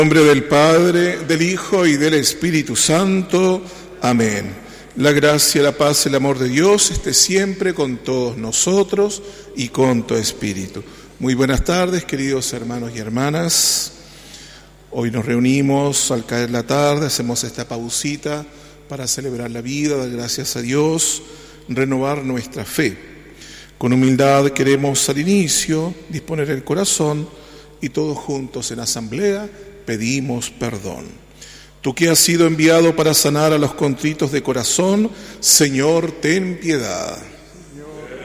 En nombre del Padre, del Hijo y del Espíritu Santo. Amén. La gracia, la paz y el amor de Dios esté siempre con todos nosotros y con tu Espíritu. Muy buenas tardes, queridos hermanos y hermanas. Hoy nos reunimos al caer la tarde, hacemos esta pausita para celebrar la vida, dar gracias a Dios, renovar nuestra fe. Con humildad queremos al inicio disponer el corazón y todos juntos en asamblea pedimos perdón. Tú que has sido enviado para sanar a los contritos de corazón, Señor, ten piedad.